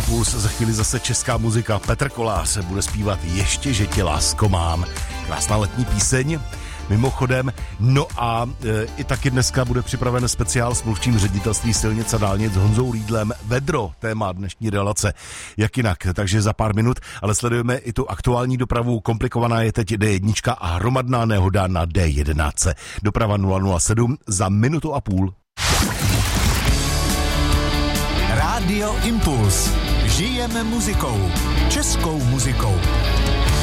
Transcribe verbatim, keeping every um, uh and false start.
Impuls, za chvíli zase česká muzika. Petr Kolář bude zpívat Ještě, že tě lásko mám. Krásná letní píseň. Mimochodem, no a e, i taky dneska bude připraven speciál s mluvčím ředitelství silnic a dálnic Honzou Riedlem. Vedro, téma dnešní relace. Jak jinak, takže za pár minut, ale sledujeme i tu aktuální dopravu. Komplikovaná je teď D jedna a hromadná nehoda na D jedenáct. Doprava nula nula sedm za minutu a půl. Rádio Impuls. Žijeme muzikou. Českou muzikou.